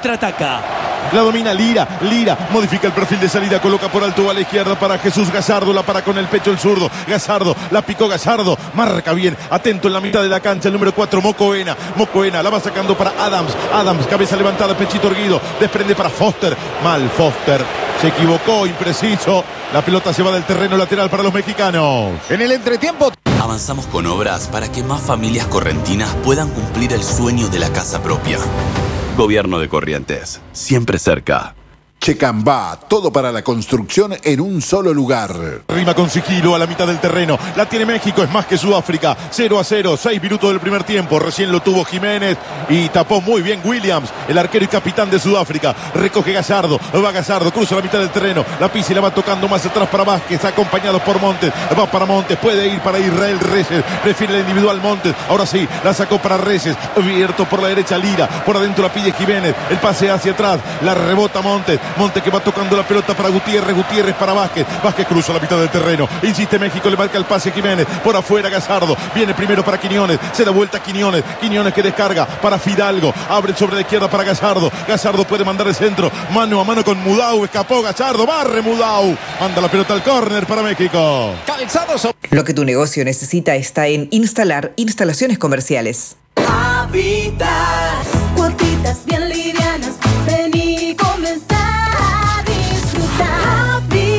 contraataca. La domina Lira, modifica el perfil de salida, coloca por alto a la izquierda para Jesús Gallardo, la para con el pecho el zurdo, Gallardo, la picó Gallardo, marca bien, atento en la mitad de la cancha, el número 4, Mocoena, la va sacando para Adams, cabeza levantada, pechito erguido, desprende para Foster, mal Foster, se equivocó, impreciso, la pelota se va del terreno lateral para los mexicanos. En el entretiempo avanzamos con obras para que más familias correntinas puedan cumplir el sueño de la casa propia. Gobierno de Corrientes, siempre cerca. Checambá, todo para la construcción en un solo lugar. Rima con sigilo a la mitad del terreno. La tiene México, es más que Sudáfrica. 0-0, 6 minutos del primer tiempo. Recién lo tuvo Jiménez y tapó muy bien Williams, el arquero y capitán de Sudáfrica. Recoge Gallardo, va Gallardo, cruza la mitad del terreno. La pisa y la va tocando más atrás para Vázquez, acompañado por Montes. Va para Montes, puede ir para Israel Reyes. Prefiere la individual Montes. Ahora sí, la sacó para Reyes. Abierto por la derecha Lira. Por adentro la pide Jiménez. El pase hacia atrás. La rebota Montes. Montes que va tocando la pelota para Gutiérrez para Vázquez cruza la mitad del terreno, insiste México, le marca el pase Jiménez, por afuera Gallardo, viene primero para Quiñones, se da vuelta Quiñones que descarga para Fidalgo, abre sobre la izquierda para Gallardo puede mandar el centro, mano a mano con Mudau, escapó Gallardo, barre Mudau, manda la pelota al córner para México. Lo que tu negocio necesita está en Instalar Instalaciones Comerciales. Habitas, cuotitas bien livianas, ven y comenzar a disfrutar.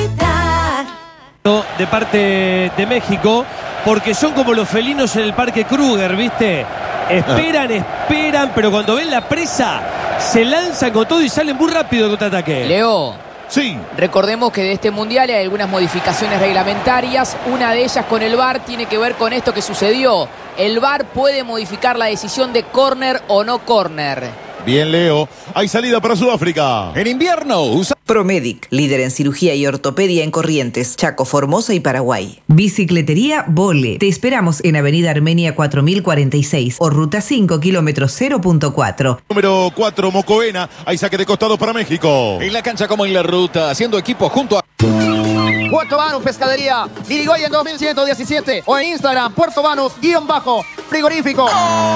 Habitar. De parte de México, porque son como los felinos en el Parque Kruger, ¿viste? Esperan, pero cuando ven la presa, se lanzan con todo y salen muy rápido de contraataque. Leo. Sí. Recordemos que de este mundial hay algunas modificaciones reglamentarias. Una de ellas con el VAR tiene que ver con esto que sucedió. El VAR puede modificar la decisión de córner o no córner. Bien, Leo. Hay salida para Sudáfrica. En invierno usa Promedic, líder en cirugía y ortopedia en Corrientes, Chaco, Formosa y Paraguay. Bicicletería Vole. Te esperamos en Avenida Armenia 4046 o Ruta 5, kilómetro 0.4. Número 4, Mocoena. Hay saque de costado para México. en la cancha como en la ruta, haciendo equipo junto a Puerto Banús Pescadería, Irigoyen 2117 o en Instagram, Puerto Banús_frigorífico.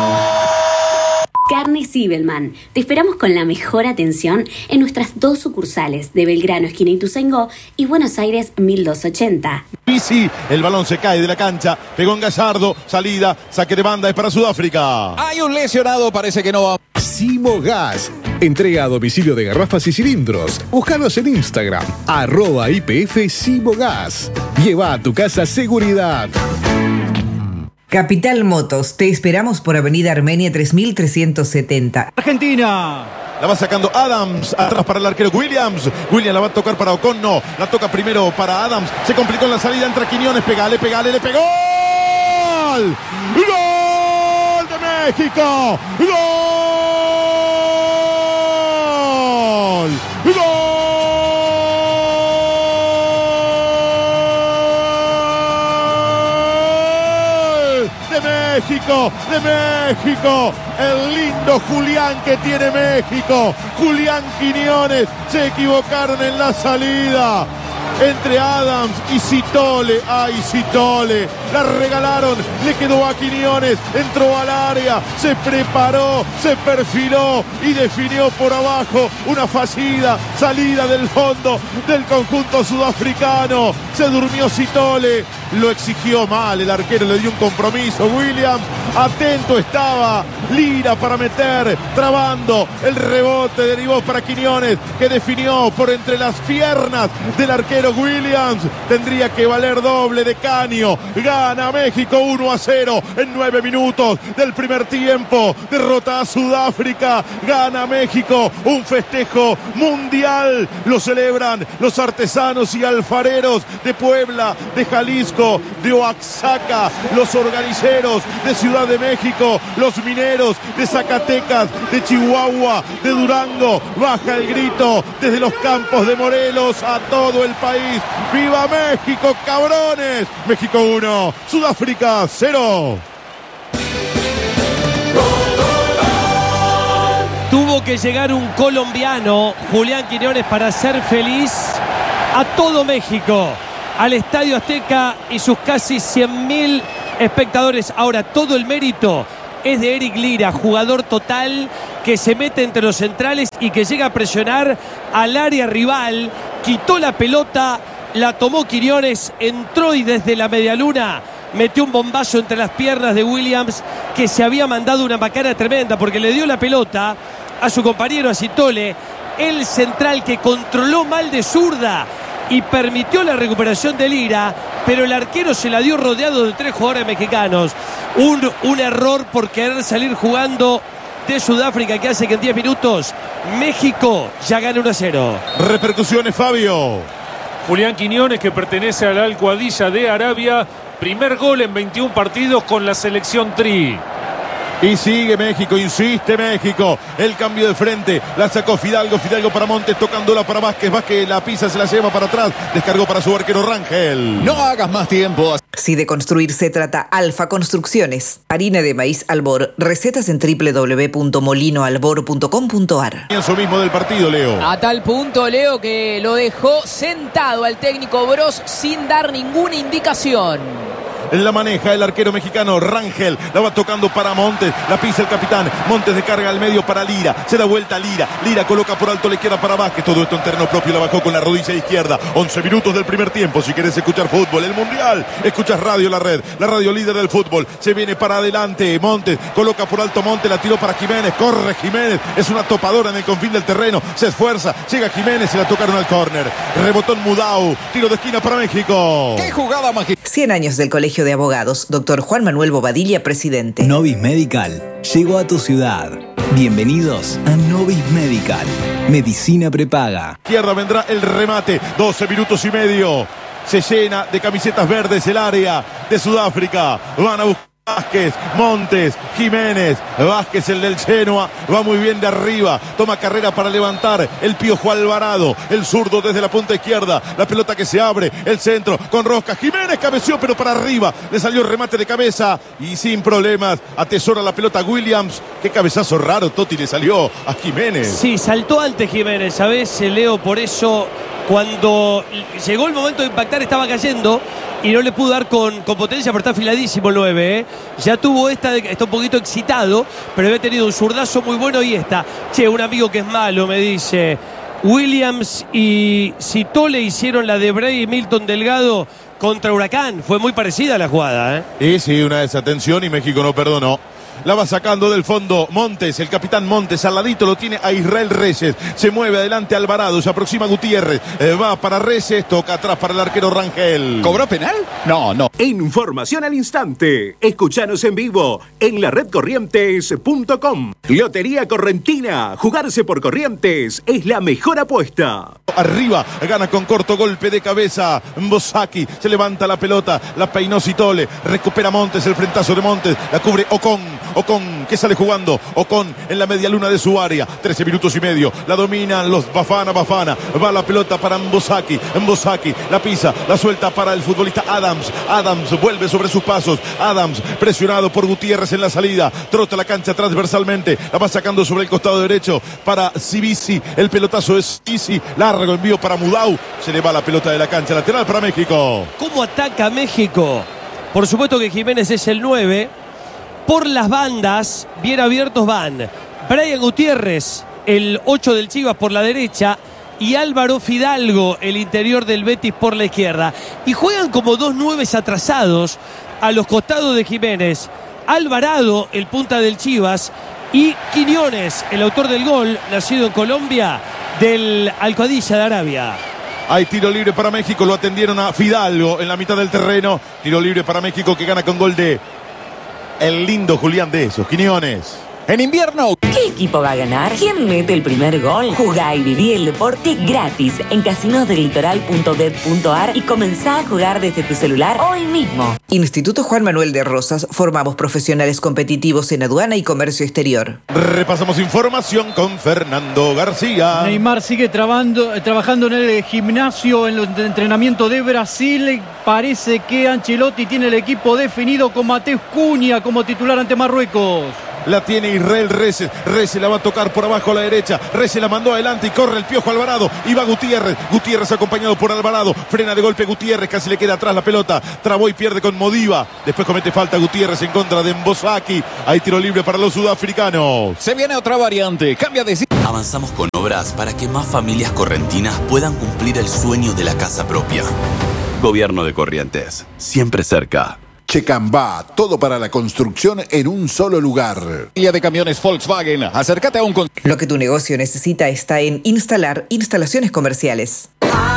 Carnes Zibelman. Te esperamos con la mejor atención en nuestras 2 sucursales de Belgrano, esquina Ituzaingó, y Buenos Aires 1280. Pisi, el balón se cae de la cancha, pegó en Gallardo, salida, saque de banda, es para Sudáfrica. Hay un lesionado, parece que no va. Simogas. Entrega a domicilio de garrafas y cilindros. Búscanos en Instagram, @IPF Simogas. Lleva a tu casa seguridad. Capital Motos, te esperamos por Avenida Armenia 3370. Argentina. La va sacando Adams, atrás para el arquero Williams la va a tocar para Ocon, no, la toca primero para Adams, se complicó en la salida, entra Quiñones, pegale, le pegó. ¡Gol! ¡Gol de México! ¡Gol! ¡Gol! De México, el lindo Julián que tiene México, Julián Quiñones, se equivocaron en la salida entre Adams y Sitole. ¡Ay, Sitole! La regalaron, le quedó a Quiñones, entró al área, se preparó, se perfiló y definió por abajo una fallida salida del fondo del conjunto sudafricano. Se durmió Sitole, lo exigió mal, el arquero le dio un compromiso. Williams, atento estaba, Lira para meter, trabando, el rebote derivó para Quiñones, que definió por entre las piernas del arquero Williams. Tendría que valer doble de caño. Gana México 1-0 en 9 minutos del primer tiempo. Derrota a Sudáfrica. Gana México. Un festejo mundial. Lo celebran los artesanos y alfareros de Puebla, de Jalisco, de Oaxaca, los organiceros de Ciudad de México, los mineros de Zacatecas, de Chihuahua, de Durango. Baja el grito desde los campos de Morelos a todo el país. ¡Viva México, cabrones! México 1, Sudáfrica 0. Tuvo que llegar un colombiano, Julián Quiñones, para hacer feliz a todo México, al Estadio Azteca y sus casi 100.000 espectadores. Ahora, todo el mérito es de Eric Lira, jugador total que se mete entre los centrales y que llega a presionar al área rival. Quitó la pelota, la tomó Quiñones, entró y desde la medialuna metió un bombazo entre las piernas de Williams, que se había mandado una macana tremenda porque le dio la pelota a su compañero, a Sitole, el central que controló mal de zurda y permitió la recuperación de Lira, pero el arquero se la dio rodeado de 3 jugadores mexicanos. Un error por querer salir jugando de Sudáfrica, que hace que en 10 minutos México ya gane 1-0. Repercusiones, Fabio. Julián Quiñones, que pertenece al Al-Qadisiyah de Arabia, primer gol en 21 partidos con la selección Tri. Y sigue México, insiste México. El cambio de frente, la sacó Fidalgo para Montes, tocándola para Vázquez. Vázquez la pisa, se la lleva para atrás. Descargó para su arquero Rangel. No hagas más tiempo. Si de construir se trata, Alfa Construcciones. Harina de maíz Albor. Recetas en www.molinoalbor.com.ar. Comienzo mismo del partido, Leo. A tal punto, Leo, que lo dejó sentado al técnico Broz sin dar ninguna indicación. La maneja el arquero mexicano Rangel, la va tocando para Montes, la pisa el capitán, Montes descarga al medio para Lira, se da vuelta a Lira, Lira coloca por alto la izquierda para Vázquez, todo esto en terreno propio, la bajó con la rodilla izquierda. 11 minutos del primer tiempo. Si querés escuchar fútbol, el mundial, escuchas Radio La Red, la radio líder del fútbol. Se viene para adelante Montes, coloca por alto Montes, la tiró para Jiménez, corre Jiménez, es una topadora en el confín del terreno, se esfuerza, llega Jiménez, se la tocaron al córner, rebotó en Mudau, tiro de esquina para México. ¡Qué jugada mágica! 100 años del Colegio de Abogados, Dr. Juan Manuel Bobadilla, presidente. Novis Medical llegó a tu ciudad. Bienvenidos a Novis Medical. Medicina prepaga. Izquierda vendrá el remate, 12 minutos y medio. Se llena de camisetas verdes el área de Sudáfrica. Van a buscar Vázquez, Montes, Jiménez. Vázquez, el del Genoa, va muy bien de arriba, toma carrera para levantar el Piojo Alvarado, el zurdo desde la punta izquierda, la pelota que se abre, el centro con Rosca, Jiménez cabeció pero para arriba, le salió el remate de cabeza y sin problemas atesora la pelota Williams. Qué cabezazo raro, Totti, le salió a Jiménez. Sí, saltó antes Jiménez, ¿sabes, Leo? Por eso cuando llegó el momento de impactar estaba cayendo y no le pudo dar con potencia, pero está afiladísimo el 9, ¿eh? Ya tuvo está un poquito excitado, pero había tenido un zurdazo muy bueno y esta. Che, un amigo que es malo me dice, Williams y Sitole hicieron la de Bray y Milton Delgado contra Huracán. Fue muy parecida la jugada, ¿eh? Y sí, una desatención y México no perdonó. La va sacando del fondo Montes, el capitán Montes, al ladito lo tiene a Israel Reyes, se mueve adelante Alvarado, se aproxima Gutiérrez, va para Reyes, toca atrás para el arquero Rangel. ¿Cobró penal? No. Información al instante, escuchanos en vivo en la redcorrientes.com. Lotería Correntina, jugarse por Corrientes es la mejor apuesta. Arriba, gana con corto golpe de cabeza Mbosaki, se levanta la pelota, la peinó Sitole, recupera Montes, el frentazo de Montes, la cubre Ocon, que sale jugando, Ocon en la media luna de su área, 13 minutos y medio, la dominan los Bafana, va la pelota para Mbosaki, la pisa, la suelta para el futbolista Adams vuelve sobre sus pasos, Adams presionado por Gutiérrez en la salida, trota la cancha transversalmente, la va sacando sobre el costado derecho para Sibisi, el pelotazo es Sibisi, largo envío para Mudau, se le va la pelota de la cancha, lateral para México. ¿Cómo ataca México? Por supuesto que Jiménez es el 9. Por las bandas, bien abiertos van Brian Gutiérrez, el 8 del Chivas por la derecha, y Álvaro Fidalgo, el interior del Betis por la izquierda. Y juegan como 2 9 atrasados a los costados de Jiménez. Alvarado, el punta del Chivas, y Quiñones, el autor del gol, nacido en Colombia, del Al-Qadisiyah de Arabia. Hay tiro libre para México, lo atendieron a Fidalgo en la mitad del terreno. Tiro libre para México que gana con gol de el lindo Julián de esos, Quiñones. En invierno, ¿qué equipo va a ganar? ¿Quién mete el primer gol? Jugá y viví el deporte gratis en casinosdelitoral.bet.ar y comenzá a jugar desde tu celular hoy mismo. Instituto Juan Manuel de Rosas, formamos profesionales competitivos en aduana y comercio exterior. Repasamos información con Fernando García. Neymar sigue trabajando en el gimnasio, en el entrenamiento de Brasil. Parece que Ancelotti tiene el equipo definido con Mateus Cunha como titular ante Marruecos. La tiene Israel Reyes. Reyes la va a tocar por abajo a la derecha. Reyes la mandó adelante y corre el Piojo Alvarado. Y va Gutiérrez. Gutiérrez acompañado por Alvarado. Frena de golpe Gutiérrez. Casi le queda atrás la pelota. Trabó y pierde con Modiva. Después comete falta Gutiérrez en contra de Mbosaki. Hay tiro libre para los sudafricanos. Se viene otra variante. Cambia de... Avanzamos con obras para que más familias correntinas puedan cumplir el sueño de la casa propia. Gobierno de Corrientes, siempre cerca. Checambá, todo para la construcción en un solo lugar. Guía de camiones Volkswagen, acércate a un... Lo que tu negocio necesita está en Instalar Instalaciones Comerciales.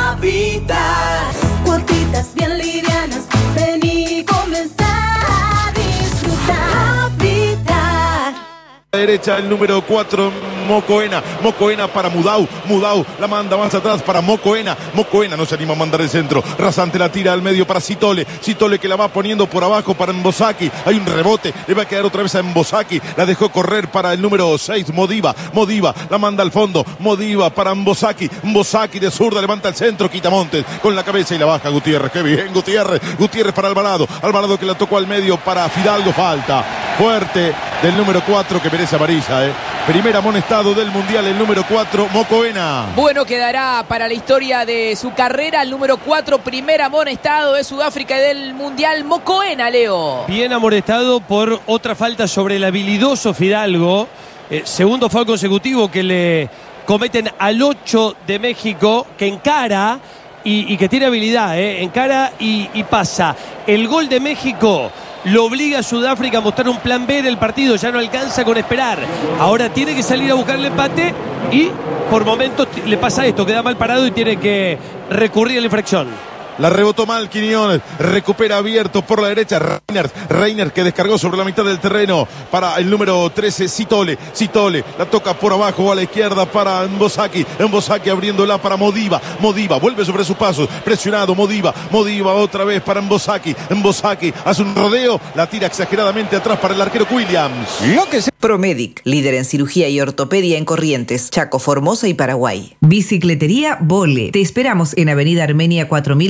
Habitas, cuotitas bien livianas, ven y comenzar a disfrutar. Habitar. A la derecha el número 4, Mocoena. Mocoena para Mudau. Mudau la manda más atrás para Mocoena. Mocoena no se anima a mandar el centro. Rasante la tira al medio para Citole. Citole que la va poniendo por abajo para Mbosaki. Hay un rebote. Le va a quedar otra vez a Mbosaki. La dejó correr para el número 6, Modiva. Modiva la manda al fondo. Modiva para Mbosaki. Mbosaki de zurda levanta el centro. Quita Montes con la cabeza y la baja Gutiérrez. Qué bien Gutiérrez. Gutiérrez para Alvarado. Alvarado que la tocó al medio para Fidalgo. Falta fuerte del número 4 que merece amarilla. Primer amonestado del Mundial, el número 4, Mocoena. Bueno, quedará para la historia de su carrera el número 4, primer amonestado de Sudáfrica y del Mundial, Mocoena, Leo. Bien amonestado por otra falta sobre el habilidoso Fidalgo. Segundo foul consecutivo que le cometen al 8 de México, que encara y que tiene habilidad, encara y pasa. El gol de México lo obliga a Sudáfrica a mostrar un plan B en el partido. Ya no alcanza con esperar. Ahora tiene que salir a buscar el empate y por momentos le pasa esto. Queda mal parado y tiene que recurrir a la infracción. La rebotó mal Quiñones, recupera abierto por la derecha Reiner que descargó sobre la mitad del terreno para el número 13, Citole. Citole la toca por abajo a la izquierda para Mbosaki. Mbosaki abriéndola para Modiva. Modiva vuelve sobre sus pasos, presionado Modiva. Modiva otra vez para Mbosaki. Mbosaki hace un rodeo, la tira exageradamente atrás para el arquero Williams. Promedic, líder en cirugía y ortopedia en Corrientes, Chaco, Formosa y Paraguay. Bicicletería Vole. Te esperamos en Avenida Armenia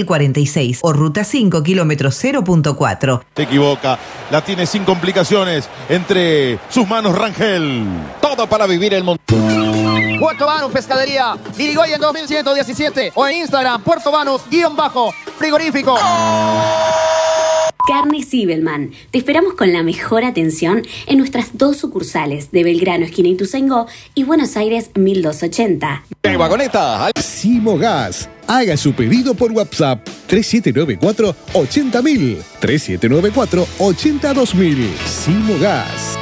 4046 o Ruta 5, kilómetro 0.4. Se equivoca, la tiene sin complicaciones entre sus manos Rangel. Todo para vivir el mundo. Puerto Banús Pescadería, Dirigoyen 2117 o en Instagram, Puerto Banús_frigorífico. Carnes Zibelman. Te esperamos con la mejor atención en nuestras dos sucursales de Belgrano, esquina Ituzaingó, y Buenos Aires 1280. Vagoneta. Simogas. Haga su pedido por WhatsApp 3794-80000. 3794-82000. Simogas.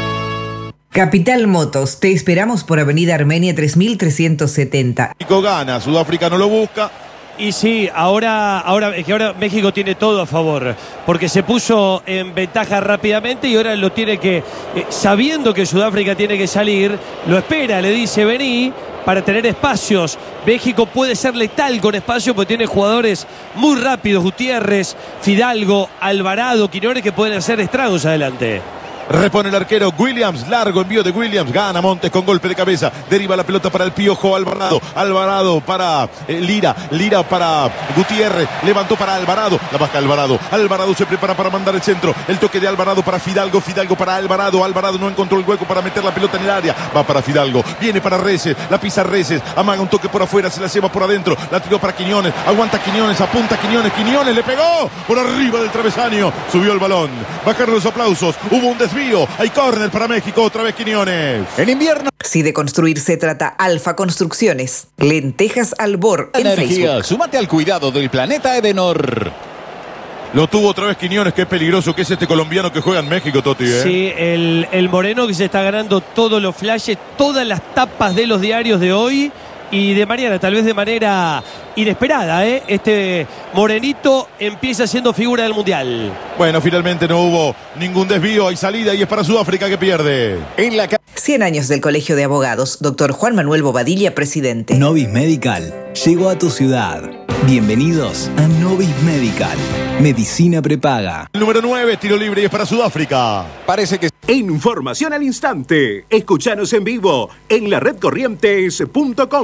Capital Motos. Te esperamos por Avenida Armenia 3370. México gana, Sudáfrica no lo busca. Y sí, ahora México tiene todo a favor, porque se puso en ventaja rápidamente y ahora lo tiene que, sabiendo que Sudáfrica tiene que salir, lo espera, le dice vení para tener espacios. México puede ser letal con espacio porque tiene jugadores muy rápidos, Gutiérrez, Fidalgo, Alvarado, Quiñones, que pueden hacer estragos adelante. Repone el arquero Williams, largo envío de Williams, gana Montes con golpe de cabeza, deriva la pelota para el Piojo Alvarado, Alvarado para Lira para Gutiérrez, levantó para Alvarado, la baja Alvarado se prepara para mandar el centro, el toque de Alvarado para Fidalgo para Alvarado no encontró el hueco para meter la pelota en el área, va para Fidalgo, viene para Reyes, la pisa Reyes, amaga un toque por afuera, se la lleva por adentro, la tiró para Quiñones, aguanta Quiñones, apunta Quiñones le pegó por arriba del travesaño, subió el balón, bajaron los aplausos, hubo un desvío. Hay córner para México, otra vez Quiñones. En invierno. Si de construir se trata, Alfa Construcciones. Lentejas Albor en Energía. Facebook. Súmate al cuidado del planeta Edenor. Lo tuvo otra vez Quiñones, qué peligroso que es este colombiano que juega en México, Toti. Sí, el moreno que se está ganando todos los flashes, todas las tapas de los diarios de hoy y de mañana, tal vez de manera inesperada, Este morenito empieza siendo figura del Mundial. Bueno, finalmente no hubo ningún desvío, hay salida y es para Sudáfrica que pierde. 100 años del Colegio de Abogados, Dr. Juan Manuel Bobadilla, presidente. Novis Medical llegó a tu ciudad. Bienvenidos a Novis Medical. Medicina prepaga. El número 9, tiro libre y es para Sudáfrica. Parece que... Información al instante. Escuchanos en vivo en la redcorrientes.com.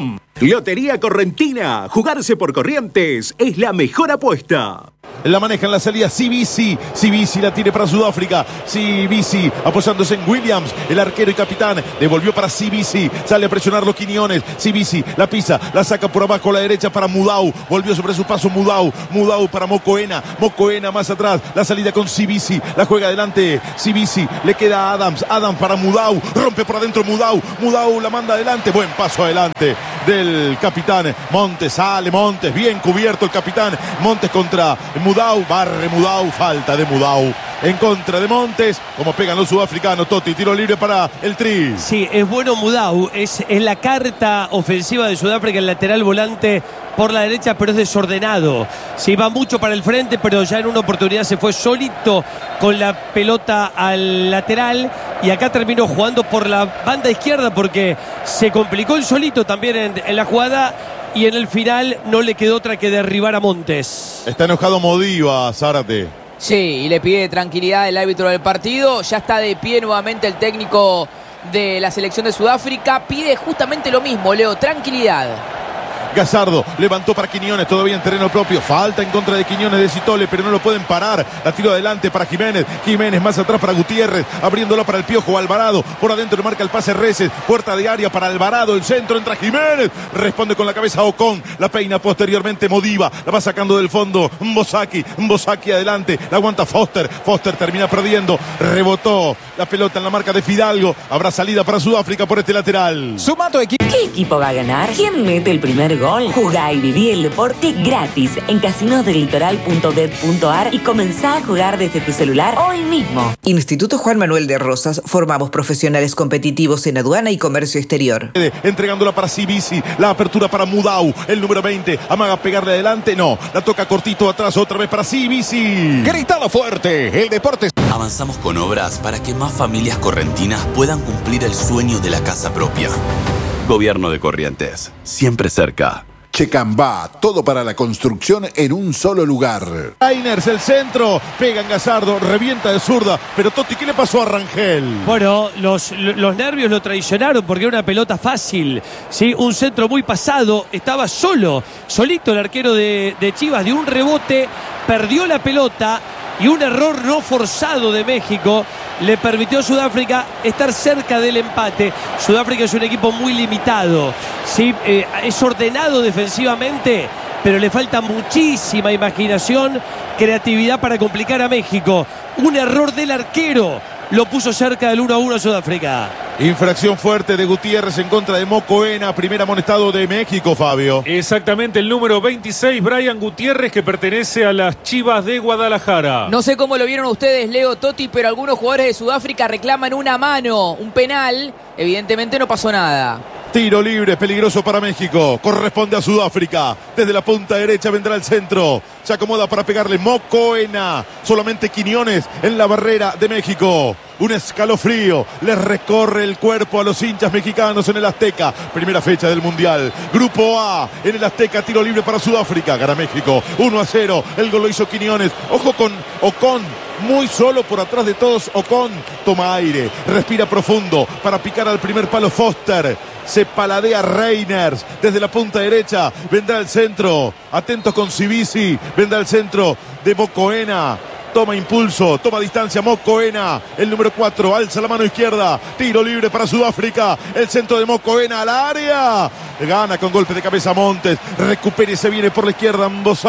Lotería Correntina. Jugarse por Corrientes es la mejor apuesta. La maneja en la salida Cibisi. Cibisi la tiene para Sudáfrica. Cibisi apoyándose en Williams. El arquero y capitán devolvió para Cibisi. Sale a presionarlo Quiñones. Cibisi la pisa. La saca por abajo a la derecha para Mudau. Volvió sobre su paso Mudau. Mudau para Mocoena. Mocoena más atrás. La salida con Cibisi. La juega adelante Cibisi. Le queda a Adams. Adams para Mudau. Rompe por adentro Mudau. Mudau la manda adelante. Buen paso adelante del capitán Montes. Sale Montes. Bien cubierto el capitán Montes contra Mudau, barre Mudau, falta de Mudau en contra de Montes, como pegan los sudafricanos. Totti, tiro libre para el Tri. Sí, es bueno Mudau, es la carta ofensiva de Sudáfrica, el lateral volante por la derecha, pero es desordenado. Sí, va mucho para el frente, pero ya en una oportunidad se fue solito con la pelota al lateral y acá terminó jugando por la banda izquierda porque se complicó el solito también en la jugada. Y en el final no le quedó otra que derribar a Montes. Está enojado Modiva, Zárate. Sí, y le pide tranquilidad el árbitro del partido. Ya está de pie nuevamente el técnico de la selección de Sudáfrica. Pide justamente lo mismo, Leo, tranquilidad. Gazardo levantó para Quiñones, todavía en terreno propio. Falta en contra de Quiñones de Citole, pero no lo pueden parar. La tiro adelante para Jiménez. Jiménez más atrás para Gutiérrez. Abriéndola para el Piojo Alvarado. Por adentro le marca el pase Reces. Puerta de área para Alvarado. El centro entra Jiménez. Responde con la cabeza Ocon. La peina posteriormente Modiva. La va sacando del fondo Mbosaki. Mbosaki adelante. La aguanta Foster. Foster termina perdiendo. Rebotó la pelota en la marca de Fidalgo. Habrá salida para Sudáfrica por este lateral. Suma tu equipo. ¿Qué equipo va a ganar? ¿Quién mete el primer gol? Jugá y viví el deporte gratis en casinosdelitoral.bet.ar y comenzá a jugar desde tu celular hoy mismo. Instituto Juan Manuel de Rosas. Formamos profesionales competitivos en aduana y comercio exterior. Entregándola para Cibisi. La apertura para Mudau. El número 20. Amaga pegarle adelante. No. La toca cortito atrás. Otra vez para Cibisi. Gritalo fuerte. El deporte. Avanzamos con obras para que más familias correntinas puedan cumplir el sueño de la casa propia. Gobierno de Corrientes. Siempre cerca. Checambá, todo para la construcción en un solo lugar. Ainers, el centro, pega en Gazardo, revienta de zurda, pero Totti, ¿qué le pasó a Rangel? Bueno, los nervios lo traicionaron porque era una pelota fácil, ¿sí? Un centro muy pasado, estaba solito el arquero de Chivas, de un rebote, perdió la pelota y un error no forzado de México le permitió a Sudáfrica estar cerca del empate. Sudáfrica es un equipo muy limitado, ¿sí? Es ordenado defensivamente, pero le falta muchísima imaginación, creatividad para complicar a México. Un error del arquero lo puso cerca del 1-1 a Sudáfrica. Infracción fuerte de Gutiérrez en contra de Mocoena, primer amonestado de México, Fabio. Exactamente, el número 26, Brian Gutiérrez, que pertenece a las Chivas de Guadalajara. No sé cómo lo vieron ustedes, Leo, Totti, pero algunos jugadores de Sudáfrica reclaman una mano, un penal. Evidentemente no pasó nada. Tiro libre, peligroso para México. Corresponde a Sudáfrica. Desde la punta derecha vendrá el centro. Se acomoda para pegarle Mocoena. Solamente Quiñones en la barrera de México. Un escalofrío les recorre el cuerpo a los hinchas mexicanos en el Azteca. Primera fecha del Mundial. Grupo A en el Azteca. Tiro libre para Sudáfrica. Gana México 1-0. El gol lo hizo Quiñones. Ojo con Ocon. Muy solo por atrás de todos. Ocon toma aire. Respira profundo para picar al primer palo Foster. Se paladea Reiners desde la punta derecha. Vendrá el centro. Atentos con Cibisi. Vendrá el centro de Mocoena. Toma impulso, toma distancia Mocoena, el número 4, alza la mano izquierda, tiro libre para Sudáfrica, el centro de Mocoena al área, gana con golpe de cabeza Montes, recupera y se viene por la izquierda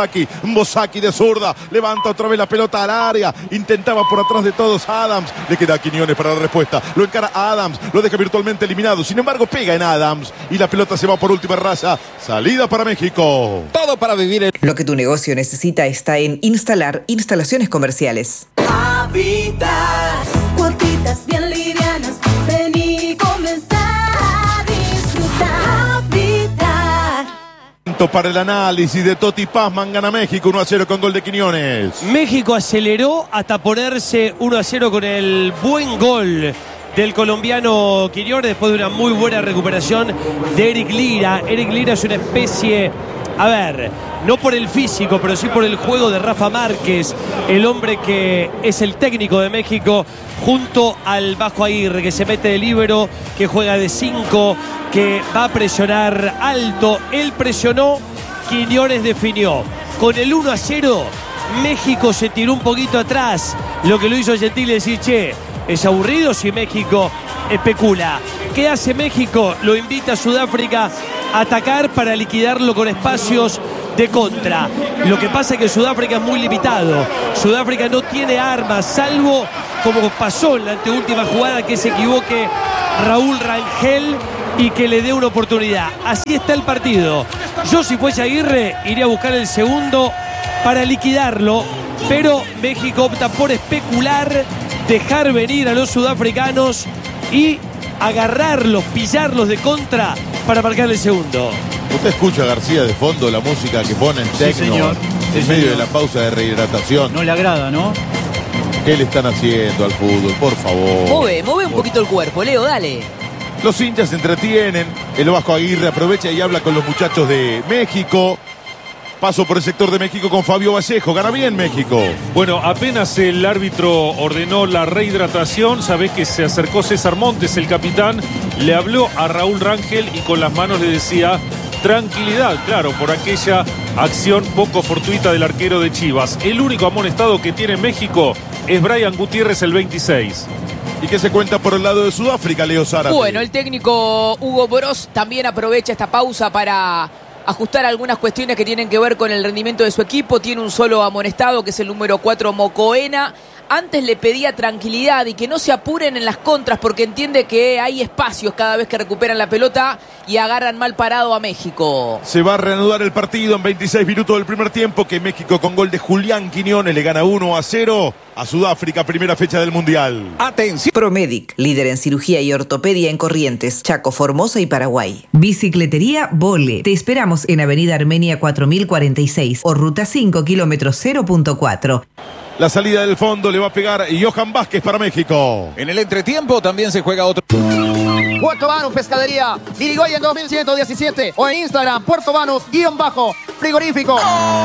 Mbosaki de zurda, levanta otra vez la pelota al área, intentaba por atrás de todos Adams, le queda a Quiñones para la respuesta, lo encara a Adams, lo deja virtualmente eliminado, sin embargo pega en Adams y la pelota se va por última raya, salida para México. Todo para vivir Lo que tu negocio necesita está en Instalar Instalaciones Comerciales. Habitat, cuotitas bien livianas, ven y comenzar a disfrutar. Habitat. Para el análisis de Totti Pazman, gana México 1-0 con gol de Quiñones. México aceleró hasta ponerse 1-0 con el buen gol del colombiano Quiñones después de una muy buena recuperación de Eric Lira. Eric Lira es una especie a ver, no por el físico, pero sí por el juego de Rafa Márquez, el hombre que es el técnico de México, junto al Vasco Aguirre, que se mete de líbero, que juega de 5, que va a presionar alto. Él presionó, Quiñones definió. Con el 1-0, México se tiró un poquito atrás. Lo que lo hizo Gentile decir, che, es aburrido si México especula. ¿Qué hace México? Lo invita a Sudáfrica a atacar para liquidarlo con espacios de contra. Lo que pasa es que Sudáfrica es muy limitado. Sudáfrica no tiene armas, salvo como pasó en la anteúltima jugada, que se equivoque Raúl Rangel y que le dé una oportunidad. Así está el partido. Yo, si fuese Aguirre, iría a buscar el segundo para liquidarlo, pero México opta por especular, dejar venir a los sudafricanos y agarrarlos, pillarlos de contra para marcar el segundo. Usted escucha a García de fondo, la música que ponen tecno en medio de la pausa de rehidratación. No le agrada, ¿no? ¿Qué le están haciendo al fútbol? Por favor. Mueve un poquito el cuerpo, Leo, dale. Los hinchas se entretienen. El Vasco Aguirre aprovecha y habla con los muchachos de México. Paso por el sector de México con Fabio Vallejo. Gana bien México. Bueno, apenas el árbitro ordenó la rehidratación, sabés que se acercó César Montes, el capitán, le habló a Raúl Rangel y con las manos le decía tranquilidad, claro, por aquella acción poco fortuita del arquero de Chivas. El único amonestado que tiene México es Brian Gutiérrez, el 26. ¿Y qué se cuenta por el lado de Sudáfrica, Leo Zárate? Bueno, el técnico Hugo Broz también aprovecha esta pausa para ajustar algunas cuestiones que tienen que ver con el rendimiento de su equipo. Tiene un solo amonestado, que es el número 4, Mocoena. Antes le pedía tranquilidad y que no se apuren en las contras, porque entiende que hay espacios cada vez que recuperan la pelota y agarran mal parado a México. Se va a reanudar el partido en 26 minutos del primer tiempo, que México, con gol de Julián Quiñones, le gana 1-0 a Sudáfrica, primera fecha del Mundial. Atención. Promedic, líder en cirugía y ortopedia en Corrientes, Chaco, Formosa y Paraguay. Bicicletería Vole. Te esperamos en Avenida Armenia 4046 o Ruta 5, kilómetro 0.4. La salida del fondo le va a pegar Johan Vázquez para México. En el entretiempo también se juega otro. Puerto Banús Pescadería, Irigoyen 2117 o en Instagram, Puerto Banús_frigorífico.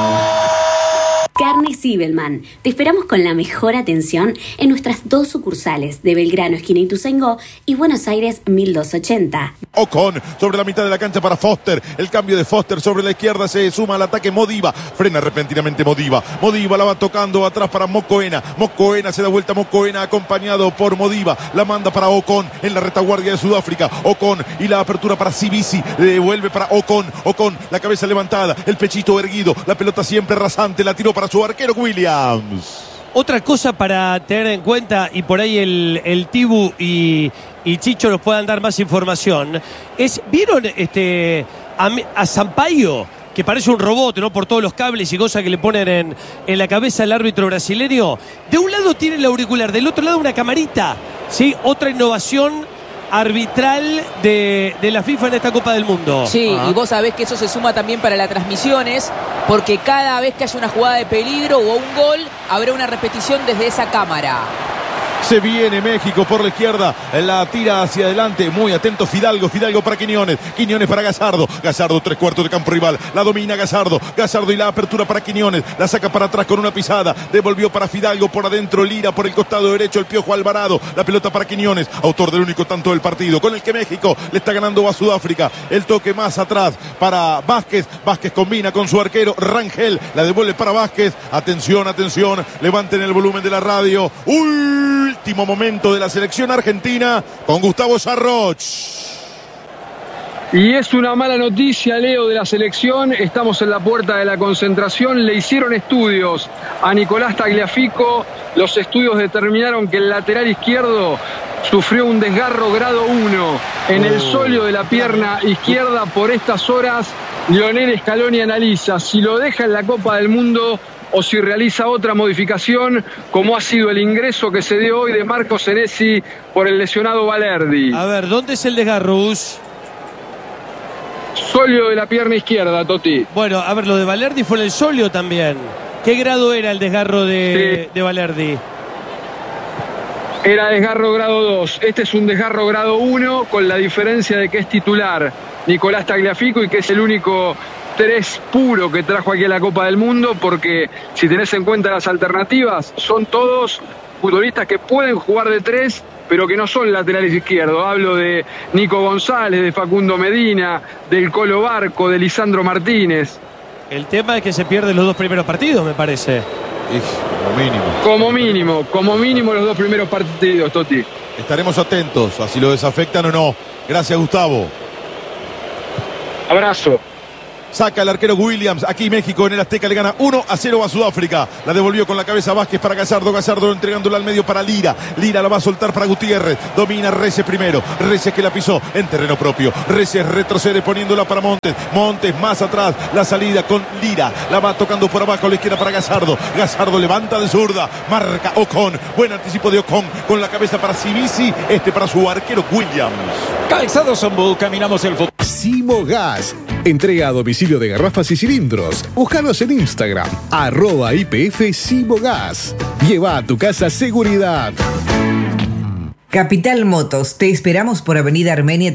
Carne Zibelman. Te esperamos con la mejor atención en nuestras 2 sucursales de Belgrano, esquina Ituzaingó, y Buenos Aires 1280. Ocon sobre la mitad de la cancha para Foster. El cambio de Foster sobre la izquierda, se suma al ataque Modiva. Frena repentinamente Modiva. Modiva la va tocando atrás para Mocoena. Mocoena se da vuelta, Mocoena acompañado por Modiva. La manda para Ocon en la retaguardia de Sudáfrica. Ocon y la apertura para Sibisi. Le devuelve para Ocon. Ocon, la cabeza levantada, el pechito erguido. La pelota siempre rasante, la tiró para su arquero Williams. Otra cosa para tener en cuenta, y por ahí el Tibu y Chicho nos puedan dar más información, es, ¿vieron a Sampaio? Que parece un robot, ¿no? Por todos los cables y cosas que le ponen en la cabeza al árbitro brasileño. De un lado tiene el auricular, del otro lado una camarita, ¿sí? Otra innovación arbitral de la FIFA en esta Copa del Mundo. Sí, y vos sabés que eso se suma también para las transmisiones, porque cada vez que haya una jugada de peligro o un gol, habrá una repetición desde esa cámara. Se viene México por la izquierda, la tira hacia adelante, muy atento Fidalgo para Quiñones, Quiñones para Gallardo, 3/4 de campo rival, la domina Gallardo y la apertura para Quiñones, la saca para atrás con una pisada, devolvió para Fidalgo, por adentro Lira, por el costado derecho el Piojo Alvarado, la pelota para Quiñones, autor del único tanto del partido, con el que México le está ganando a Sudáfrica. El toque más atrás para Vázquez combina con su arquero Rangel, la devuelve para Vázquez. Atención, levanten el volumen de la radio. Último momento de la selección argentina con Gustavo Sarroch. Y es una mala noticia, Leo, de la selección. Estamos en la puerta de la concentración. Le hicieron estudios a Nicolás Tagliafico. Los estudios determinaron que el lateral izquierdo sufrió un desgarro grado 1 en el sóleo de la pierna izquierda. Por estas horas, Lionel Scaloni analiza si lo deja en la Copa del Mundo o si realiza otra modificación, como ha sido el ingreso que se dio hoy de Marco Senesi por el lesionado Valerdi. A ver, ¿dónde es el desgarro, Gus? Sóleo de la pierna izquierda, Toti. Bueno, a ver, lo de Valerdi fue en el sóleo también. ¿Qué grado era el desgarro de Valerdi? Era desgarro grado 2. Este es un desgarro grado 1, con la diferencia de que es titular Nicolás Tagliafico y que es el único 3 puro que trajo aquí a la Copa del Mundo, porque si tenés en cuenta las alternativas, son todos futbolistas que pueden jugar de 3, pero que no son laterales izquierdos. Hablo de Nico González, de Facundo Medina, del Colo Barco, de Lisandro Martínez. El tema es que se pierden los 2 primeros partidos, me parece. Como mínimo los 2 primeros partidos, Toti. Estaremos atentos a si lo desafectan o no. Gracias, Gustavo. Abrazo. Saca el arquero Williams. Aquí México en el Azteca le gana 1-0 a Sudáfrica. La devolvió con la cabeza Vázquez para Gallardo. Gallardo entregándola al medio para Lira. Lira la va a soltar para Gutiérrez. Domina Reyes primero. Reyes que la pisó en terreno propio. Reyes retrocede poniéndola para Montes. Montes más atrás. La salida con Lira. La va tocando por abajo a la izquierda para Gallardo. Gallardo levanta de zurda. Marca Ocon. Buen anticipo de Ocon. Con la cabeza para Cibisi. Para su arquero Williams. Calzado Zambú. Caminamos el fútbol. Simogas. Entrega a domicilio de garrafas y cilindros. Búscanos en Instagram, @IPF Simogas. Lleva a tu casa seguridad. Capital Motos, te esperamos por Avenida Armenia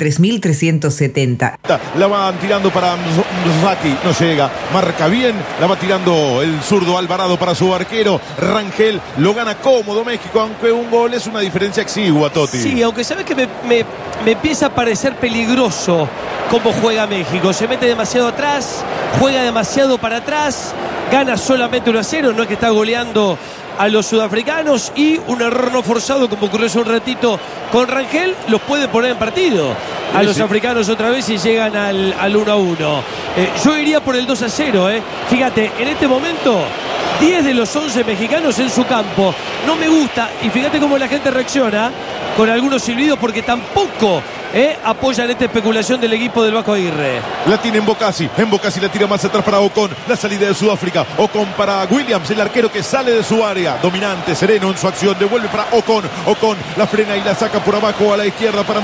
3370. La van tirando para Mzaki, no llega, marca bien, la va tirando el zurdo Alvarado para su arquero. Rangel lo gana cómodo México, aunque un gol es una diferencia exigua, Toti. Sí, aunque sabes que me empieza a parecer peligroso cómo juega México. Se mete demasiado atrás, juega demasiado para atrás, gana solamente 1-0, no es que está goleando a los sudafricanos, y un error no forzado como ocurrió hace un ratito con Rangel los puede poner en partido a los africanos otra vez y llegan al 1-1. Yo iría por el 2-0. Fíjate, en este momento 10 de los 11 mexicanos en su campo. No me gusta, y fíjate cómo la gente reacciona con algunos silbidos, porque tampoco apoyan esta especulación del equipo del Vasco Aguirre. La tiene en Bocasi la tira más atrás para Ocon, la salida de Sudáfrica. Ocon para Williams, el arquero que sale de su área, dominante, sereno en su acción, devuelve para Ocon. Ocon la frena y la saca por abajo a la izquierda para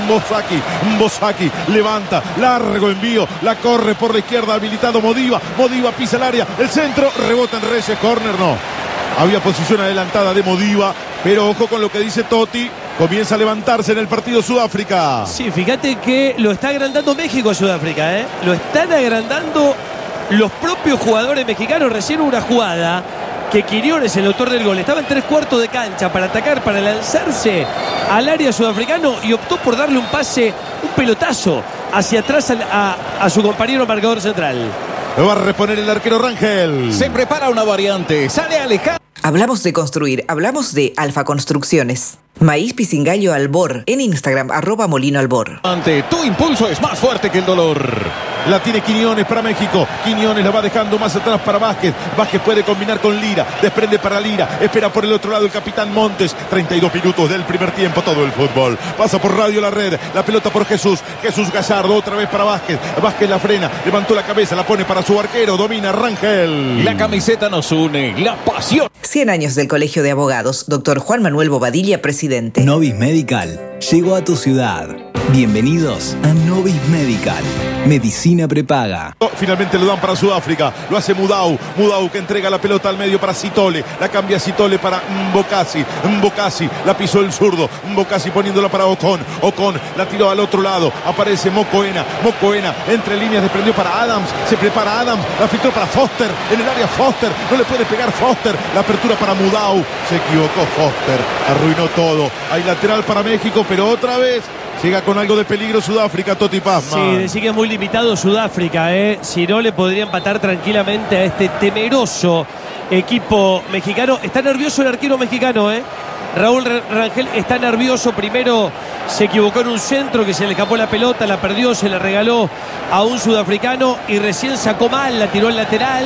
Mbosaki levanta, largo envío, la corre por la izquierda, habilitado Modiva pisa el área, el centro, rebota en Reyes, córner, no. Había posición adelantada de Modiva, pero ojo con lo que dice Totti. Comienza a levantarse en el partido Sudáfrica. Sí, fíjate que lo está agrandando México a Sudáfrica. Lo están agrandando los propios jugadores mexicanos. Recién una jugada que Quiñones, el autor del gol, estaba en 3/4 de cancha para atacar, para lanzarse al área sudafricano, y optó por darle un pase, un pelotazo hacia atrás a su compañero marcador central. Lo va a reponer el arquero Rangel. Se prepara una variante. Sale Alejandro. Hablamos de construir, hablamos de Alfa Construcciones. Maíz Pisingallo Albor, en Instagram, @Molino Albor. Tu impulso es más fuerte que el dolor. La tiene Quiñones para México. Quiñones la va dejando más atrás para Vázquez. Vázquez puede combinar con Lira. Desprende para Lira. Espera por el otro lado el capitán Montes. 32 minutos del primer tiempo. Todo el fútbol. Pasa por Radio La Red. La pelota por Jesús. Jesús Gallardo otra vez para Vázquez. Vázquez la frena. Levantó la cabeza. La pone para su arquero. Domina Rangel. La camiseta nos une. La pasión. 100 años del Colegio de Abogados. Dr. Juan Manuel Bobadilla, presidente. Novis Medical llegó a tu ciudad. Bienvenidos a Novis Medical. Medicina prepaga. Finalmente lo dan para Sudáfrica. Lo hace Mudau. Mudau que entrega la pelota al medio para Citole. La cambia Citole para Mbokasi. Mbokasi la pisó el zurdo. Mbokasi poniéndola para Ocon. Ocon la tiró al otro lado. Aparece Mocoena. Mocoena entre líneas desprendió para Adams. Se prepara Adams. La filtró para Foster. En el área Foster. No le puede pegar Foster. La apertura para Mudau. Se equivocó Foster. Arruinó todo. Hay lateral para México, pero otra vez llega con algo de peligro Sudáfrica, Toti Pazman. Sí, decir que es muy limitado Sudáfrica. Si no, le podría empatar tranquilamente a este temeroso equipo mexicano. Está nervioso el arquero mexicano, Raúl Rangel está nervioso. Primero se equivocó en un centro, que se le escapó la pelota, la perdió, se la regaló a un sudafricano, y recién sacó mal, la tiró al lateral.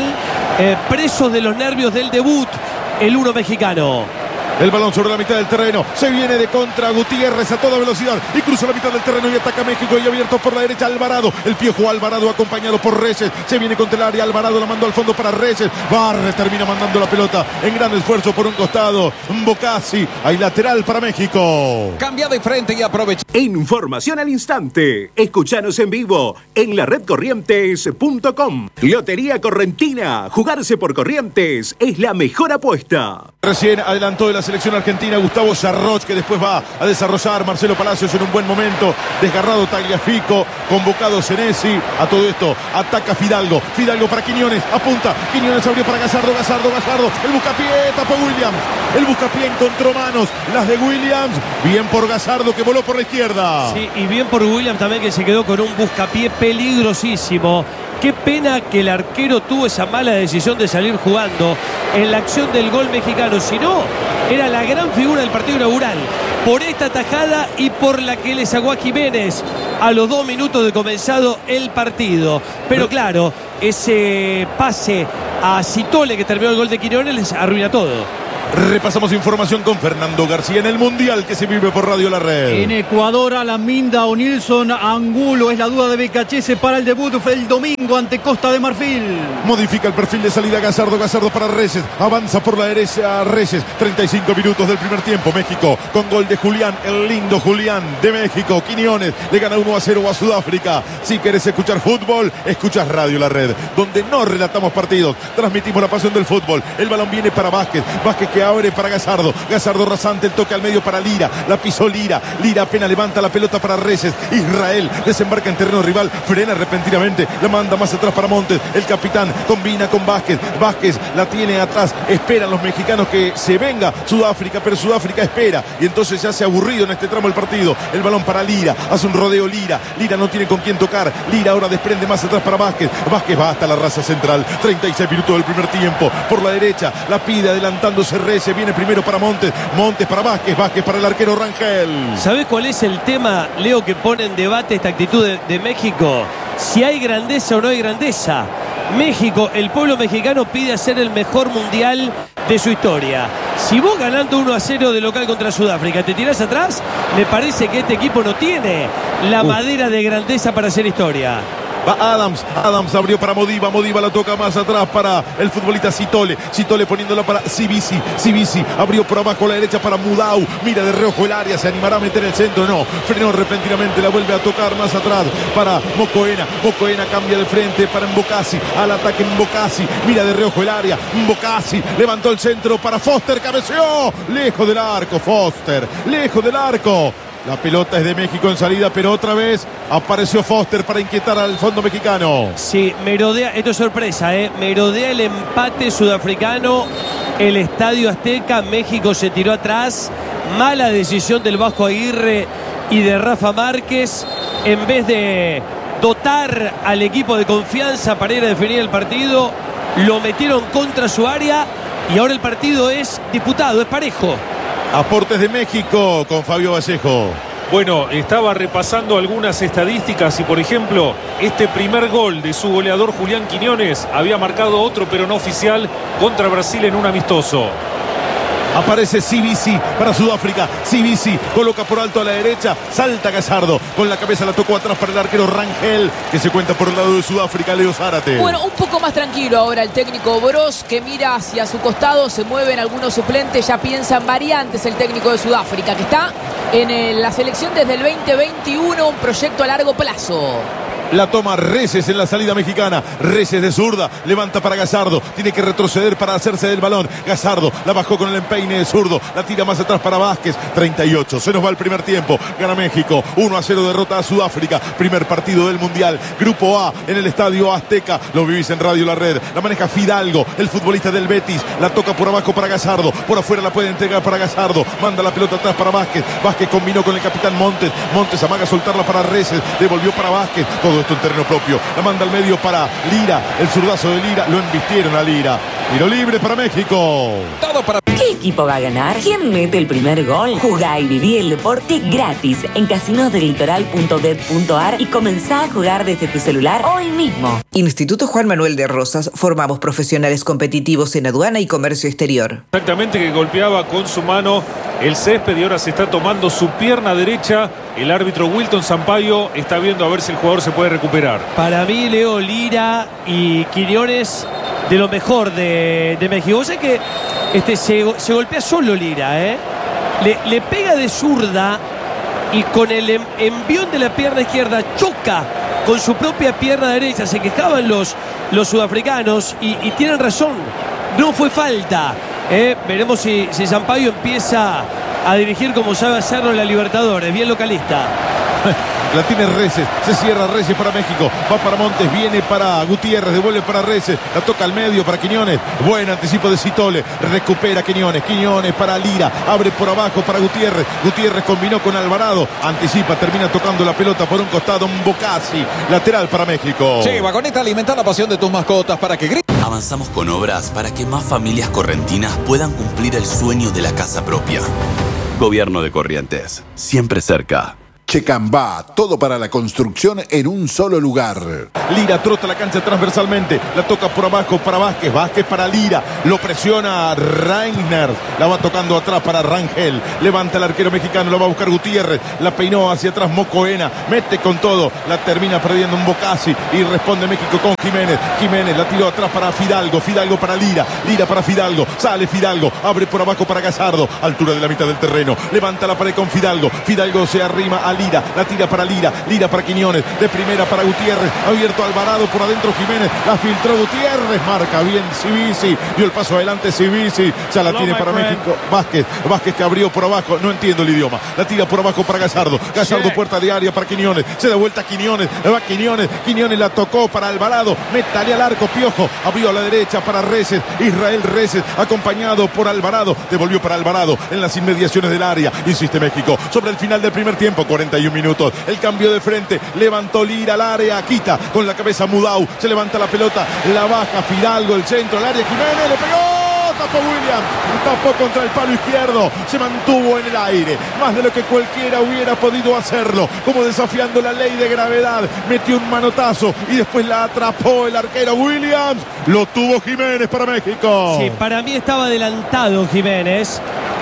Presos de los nervios del debut, el 1 mexicano. El balón sobre la mitad del terreno. Se viene de contra Gutiérrez a toda velocidad y cruza la mitad del terreno y ataca México, y abierto por la derecha Alvarado. El Piojo Alvarado acompañado por Reyes. Se viene contra el área. Alvarado la mandó al fondo para Reyes. Barre termina mandando la pelota en gran esfuerzo por un costado. Mbokasi. Hay lateral para México. Cambia de frente y aprovecha. Información al instante. Escuchanos en vivo en la redcorrientes.com. Lotería Correntina. Jugarse por Corrientes es la mejor apuesta. Recién adelantó el selección argentina, Gustavo Sarroch, que después va a desarrollar Marcelo Palacios en un buen momento. Desgarrado Tagliafico, convocado Senesi. A todo esto ataca Fidalgo. Fidalgo para Quiñones, apunta. Quiñones abrió para Gallardo. El buscapié, tapó Williams. El buscapié encontró manos, las de Williams. Bien por Gallardo, que voló por la izquierda. Sí, y bien por Williams también, que se quedó con un buscapié peligrosísimo. Qué pena que el arquero tuvo esa mala decisión de salir jugando en la acción del gol mexicano. Si no, era la gran figura del partido inaugural. Por esta tajada y por la que le sacó a Jiménez a los 2 minutos de comenzado el partido. Pero claro, ese pase a Citole que terminó el gol de Quiñones les arruina todo. Repasamos información con Fernando García en el Mundial que se vive por Radio La Red. En Ecuador, Alaminda o Nilson Angulo es la duda de BKHS para el debut el domingo ante Costa de Marfil. Modifica el perfil de salida Gallardo para Reyes. Avanza por la derecha Reyes. 35 minutos del primer tiempo. México con gol de Julián, el lindo Julián de México. Quiñones le gana 1-0 a Sudáfrica. Si querés escuchar fútbol, escuchas Radio La Red, donde no relatamos partidos, transmitimos la pasión del fútbol. El balón viene para Vázquez que abre para Gallardo rasante, el toque al medio para Lira, la pisó Lira apenas levanta la pelota para Reyes. Israel desembarca en terreno rival, frena repentinamente, la manda más atrás para Montes, el capitán combina con Vázquez la tiene atrás, esperan los mexicanos que se venga Sudáfrica, pero Sudáfrica espera y entonces se hace aburrido en este tramo del partido. El balón para Lira, hace un rodeo Lira no tiene con quién tocar, Lira ahora desprende más atrás para Vázquez va hasta la raza central. 36 minutos del primer tiempo, por la derecha la pide adelantándose Reyes, viene primero para Montes para Vázquez para el arquero Rangel. ¿Sabés cuál es el tema, Leo, que pone en debate esta actitud de México? Si hay grandeza o no hay grandeza. México, el pueblo mexicano pide hacer el mejor mundial de su historia. Si vos ganando 1-0 de local contra Sudáfrica te tirás atrás, me parece que este equipo no tiene la madera de grandeza para hacer historia. Va Adams abrió para Modiva la toca más atrás para el futbolista Citole poniéndola para Cibisi abrió por abajo a la derecha para Mudau, mira de reojo el área, se animará a meter el centro, no, frenó repentinamente, la vuelve a tocar más atrás para Mocoena cambia de frente para Mbokasi, al ataque Mbokasi, mira de reojo el área, Mbokasi levantó el centro para Foster, cabeceó, lejos del arco Foster, lejos del arco. La pelota es de México en salida, pero otra vez apareció Foster para inquietar al fondo mexicano. Sí, merodea, esto es sorpresa, merodea el empate sudafricano, el Estadio Azteca, México se tiró atrás, mala decisión del Vasco Aguirre y de Rafa Márquez, en vez de dotar al equipo de confianza para ir a definir el partido, lo metieron contra su área y ahora el partido es disputado, es parejo. Aportes de México con Fabio Vallejo. Bueno, estaba repasando algunas estadísticas y, por ejemplo, este primer gol de su goleador Julián Quiñones había marcado otro, pero no oficial, contra Brasil en un amistoso. Aparece Cibisi para Sudáfrica. Cibisi coloca por alto a la derecha. Salta Gallardo. Con la cabeza la tocó atrás para el arquero Rangel, que se cuenta por el lado de Sudáfrica, Leo Zárate. Bueno, un poco más tranquilo ahora el técnico Broz, que mira hacia su costado. Se mueven algunos suplentes. Ya piensa en variantes el técnico de Sudáfrica, que está en la selección desde el 2021. Un proyecto a largo plazo. La toma Reyes en la salida mexicana. Reyes de zurda. Levanta para Gallardo. Tiene que retroceder para hacerse del balón. Gallardo la bajó con el empeine de zurdo. La tira más atrás para Vázquez. 38. Se nos va el primer tiempo. Gana México. 1-0 derrota a Sudáfrica. Primer partido del Mundial. Grupo A en el Estadio Azteca. Lo vivís en Radio La Red. La maneja Fidalgo, el futbolista del Betis. La toca por abajo para Gallardo. Por afuera la puede entregar para Gallardo. Manda la pelota atrás para Vázquez. Vázquez combinó con el capitán Montes. Montes amaga a soltarla para Reyes. Devolvió para Vázquez. Todo esto en terreno propio. La manda al medio para Lira. El zurdazo de Lira. Lo embistieron a Lira. Tiro libre para México. Todo para... ¿Qué equipo va a ganar? ¿Quién mete el primer gol? Jugá y viví el deporte gratis en casinosdelitoral.bet.ar y comenzá a jugar desde tu celular hoy mismo. Instituto Juan Manuel de Rosas. Formamos profesionales competitivos en aduana y comercio exterior. Exactamente, que golpeaba con su mano el césped y ahora se está tomando su pierna derecha. El árbitro Wilton Sampaio está viendo a ver si el jugador se puede recuperar. Para mí, Leo, Lira y Quiñones de lo mejor de México. O sea que se golpea solo Lira, le pega de zurda y con el envión de la pierna izquierda choca con su propia pierna derecha. Se quejaban los sudafricanos y tienen razón. No fue falta. Veremos si Sampaio empieza a dirigir como sabe hacerlo en la Libertadores. Bien localista. La tiene Reyes, se cierra Reyes para México, va para Montes, viene para Gutiérrez, devuelve para Reyes, la toca al medio para Quiñones, buen anticipo de Citole, recupera Quiñones para Lira, abre por abajo para Gutiérrez, Gutiérrez combinó con Alvarado, anticipa, termina tocando la pelota por un costado, Mbokasi, lateral para México. Sí, Vagoneta, alimenta la pasión de tus mascotas para que griten. Avanzamos con obras para que más familias correntinas puedan cumplir el sueño de la casa propia. Gobierno de Corrientes, siempre cerca. Checambá, todo para la construcción en un solo lugar. Lira trota la cancha transversalmente, la toca por abajo para Vázquez, Vázquez para Lira, lo presiona Reiner, la va tocando atrás para Rangel, levanta el arquero mexicano, la va a buscar Gutiérrez, la peinó hacia atrás Mocoena, mete con todo, la termina perdiendo Mbokasi y responde México con Jiménez, Jiménez la tiró atrás para Fidalgo, Fidalgo para Lira, Lira para Fidalgo, sale Fidalgo, abre por abajo para Gallardo, altura de la mitad del terreno, levanta la pared con Fidalgo, Fidalgo se arrima a Lira, la tira para Lira, Lira para Quiñones, de primera para Gutiérrez, abierto Alvarado por adentro Jiménez, la filtró Gutiérrez, marca bien Civisi, dio el paso adelante Civisi, ya la tiene para México, Vázquez, Vázquez que abrió por abajo, no entiendo el idioma, la tira por abajo para Gallardo, Gallardo puerta de área para Quiñones, se da vuelta Quiñones, va Quiñones, Quiñones la tocó para Alvarado, métale al arco Piojo, abrió a la derecha para Reyes, Israel Reyes, acompañado por Alvarado, devolvió para Alvarado en las inmediaciones del área, insiste México, sobre el final del primer tiempo, 41 minutos, el cambio de frente, levantó Lira al área, quita con la cabeza Mudau, se levanta la pelota, la baja Fidalgo, el centro, el área, Jiménez, le pegó, tapó Williams, tapó contra el palo izquierdo, se mantuvo en el aire, más de lo que cualquiera hubiera podido hacerlo, como desafiando la ley de gravedad, metió un manotazo y después la atrapó el arquero Williams, lo tuvo Jiménez para México. Sí, para mí estaba adelantado Jiménez.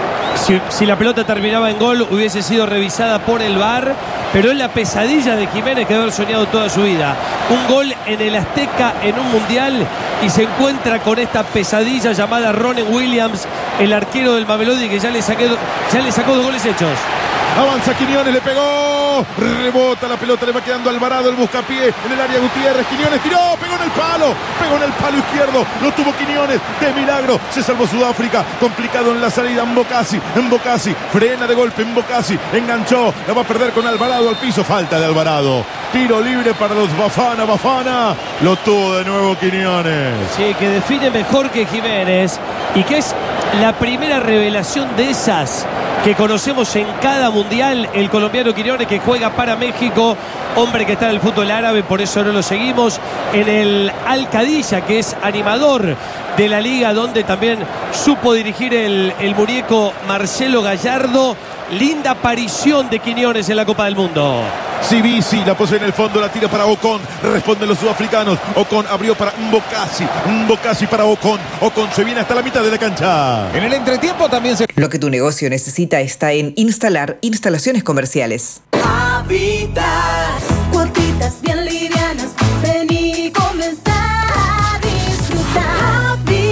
Si la pelota terminaba en gol hubiese sido revisada por el VAR, pero es la pesadilla de Jiménez que debe haber soñado toda su vida. Un gol en el Azteca en un mundial y se encuentra con esta pesadilla llamada Ronen Williams, el arquero del Mamelodi, que ya le sacó 2 goles hechos. Avanza Quiñones, le pegó, rebota la pelota, le va quedando Alvarado, el buscapié en el área Gutiérrez, Quiñones tiró, pegó en el palo izquierdo, lo tuvo Quiñones, de milagro, se salvó Sudáfrica, complicado en la salida Mbokasi, frena de golpe Mbokasi, enganchó, la va a perder con Alvarado al piso, falta de Alvarado, tiro libre para los Bafana, lo tuvo de nuevo Quiñones. Sí, que define mejor que Jiménez y que es la primera revelación de esas que conocemos en cada mundial, el colombiano Quiñones, que juega para México, hombre que está en el fútbol árabe, por eso no lo seguimos, en el Al Qadisiyah, que es animador de la liga, donde también supo dirigir el muñeco Marcelo Gallardo. Linda aparición de Quiñones en la Copa del Mundo. Civisi la posee en el fondo, la tira para Ocon, responden los sudafricanos, Ocon abrió para Mbokasi para Ocon se viene hasta la mitad de la cancha. En el entretiempo también se... Lo que tu negocio necesita está en Instalar Instalaciones Comerciales. Habitas, cuotitas bien livianas, ven y comenzar a disfrutar.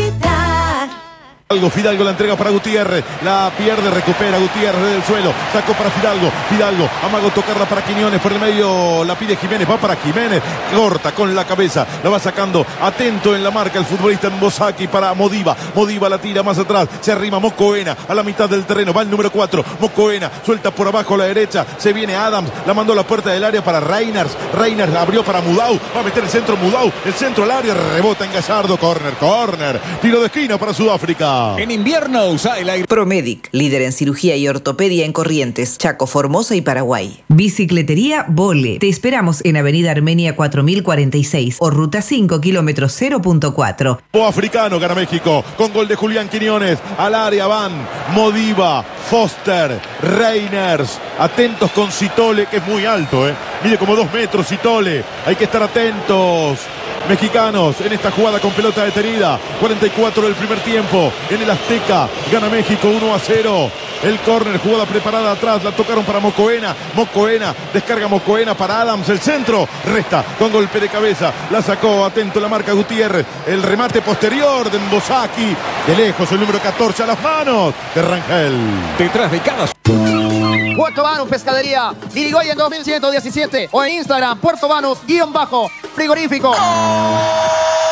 Fidalgo la entrega para Gutiérrez, la pierde, recupera Gutiérrez desde el suelo, sacó para Fidalgo, amago tocarla para Quiñones, por el medio la pide Jiménez, va para Jiménez, corta con la cabeza, la va sacando, atento en la marca el futbolista Mbosaki para Modiva la tira más atrás, se arrima Mocoena a la mitad del terreno, va el número 4, Mocoena, suelta por abajo a la derecha, se viene Adams, la mandó a la puerta del área para Reiners la abrió para Mudau, va a meter el centro Mudau, el centro al área, rebota en Gallardo, corner, tiro de esquina para Sudáfrica. En invierno usa el aire. Promedic, líder en cirugía y ortopedia en Corrientes, Chaco, Formosa y Paraguay. Bicicletería Vole. Te esperamos en Avenida Armenia 4046 o Ruta 5, kilómetros 0.4. Africano gana México con gol de Julián Quiñones. Al área van Modiva, Foster, Reiners. Atentos con Citole, que es muy alto, mide como 2 metros Citole. Hay que estar atentos. Mexicanos en esta jugada con pelota detenida, 44 del primer tiempo en el Azteca, gana México 1-0, el córner, jugada preparada atrás, la tocaron para Mocoena, descarga Mocoena para Adams, el centro, resta con golpe de cabeza, la sacó, atento la marca Gutiérrez, el remate posterior de Mbosaki, de lejos el número 14 a las manos de Rangel. Detrás de cada... Puerto Banús Pescadería, Dirigoyen 2117 o en Instagram, Puerto Banús _frigorífico.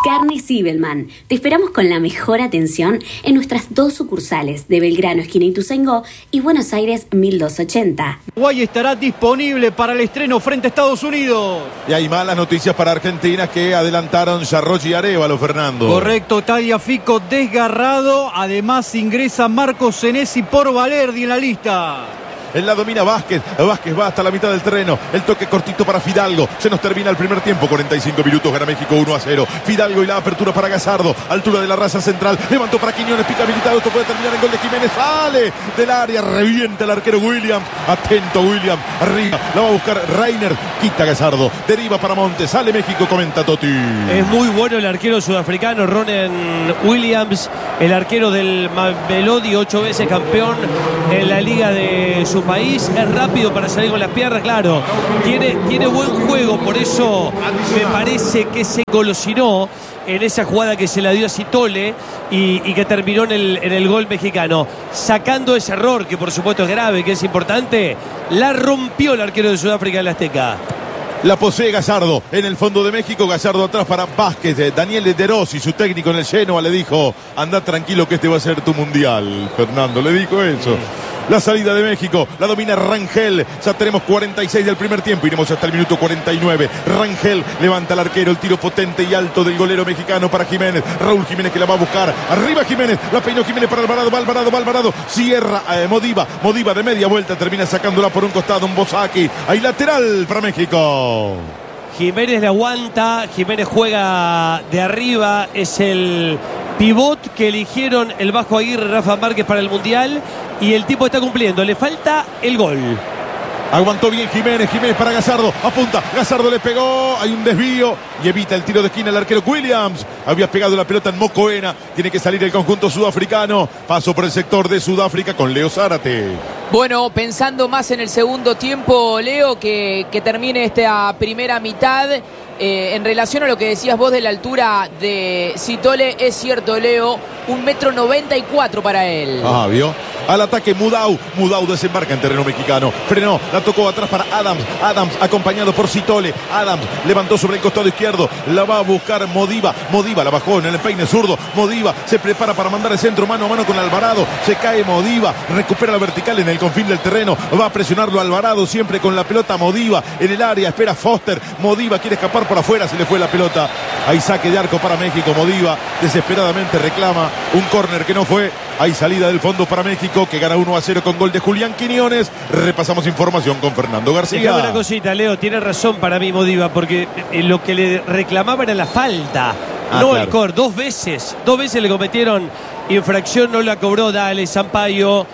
Carne Zibelman. Te esperamos con la mejor atención en nuestras 2 sucursales de Belgrano, esquina Ituzaingó, y Buenos Aires 1280. Uruguay estará disponible para el estreno frente a Estados Unidos. Y hay malas noticias para Argentina que adelantaron Sarroch y Arévalo, Fernando. Correcto, Tagliafico desgarrado. Además ingresa Marcos Senesi por Valerdi en la lista. Él la domina Vázquez. Vázquez va hasta la mitad del terreno. El toque cortito para Fidalgo. Se nos termina el primer tiempo. 45 minutos. Gana México 1-0. Fidalgo y la apertura para Gazardo. Altura de la raza central. Levantó para Quiñones. Pica habilitado. Esto puede terminar en gol de Jiménez. Sale del área. Revienta el arquero Williams. Atento Williams. Arriba. La va a buscar Reiner. Quita Gazardo. Deriva para Montes. Sale México. Comenta Totti. Es muy bueno el arquero sudafricano Ronen Williams. El arquero del Mamelodi. 8 veces campeón en la liga de su país. Es rápido para salir con las piernas, claro. Tiene buen juego, por eso me parece que se engolosinó en esa jugada que se la dio a Sitole y que terminó en el gol mexicano. Sacando ese error, que por supuesto es grave, que es importante, la rompió el arquero de Sudáfrica en la Azteca. La posee Gazardo en el fondo de México. Gazardo atrás para Vázquez. Daniel De Rossi, su técnico en el Genoa, le dijo: anda tranquilo que este va a ser tu mundial. Fernando le dijo eso. La salida de México la domina Rangel. Ya tenemos 46 del primer tiempo. Iremos hasta el minuto 49. Rangel levanta al arquero. El tiro potente y alto del golero mexicano para Jiménez. Raúl Jiménez que la va a buscar. Arriba Jiménez. La peinó Jiménez para Alvarado. Va Alvarado. Cierra Modiva. Modiva de media vuelta. Termina sacándola por un costado. Un Bosaki. Hay lateral para México. Jiménez la aguanta. Jiménez juega de arriba. Es el pivot que eligieron el Vasco Aguirre, Rafa Márquez para el Mundial. Y el tipo está cumpliendo. Le falta el gol. Aguantó bien Jiménez para Gazardo. Apunta. Gazardo le pegó. Hay un desvío y evita el tiro de esquina el arquero Williams. Había pegado la pelota en Mocoena. Tiene que salir el conjunto sudafricano. Paso por el sector de Sudáfrica con Leo Zárate. Bueno, pensando más en el segundo tiempo, Leo, que termine esta primera mitad. En relación a lo que decías vos de la altura de Sitole, es cierto, Leo, 1,94 m para él. ¿Vio? Al ataque Mudau. Mudau desembarca en terreno mexicano. Frenó, la tocó atrás para Adams. Adams acompañado por Sitole. Adams levantó sobre el costado izquierdo. La va a buscar Modiva. Modiva la bajó en el peine zurdo. Modiva se prepara para mandar el centro mano a mano con Alvarado. Se cae Modiva. Recupera la vertical en el confín del terreno. Va a presionarlo Alvarado siempre con la pelota. Modiva en el área. Espera Foster. Modiva quiere escapar por afuera. Se le fue la pelota. Hay saque de arco para México. Modiva desesperadamente reclama un córner que no fue. Hay salida del fondo para México, que gana 1-0 con gol de Julián Quiñones. Repasamos información con Fernando García. Déjame una cosita, Leo, tiene razón para mí Modiva, porque lo que le reclamaba era la falta, no claro. El córner. Dos veces le cometieron infracción, no la cobró. Dale Sampaio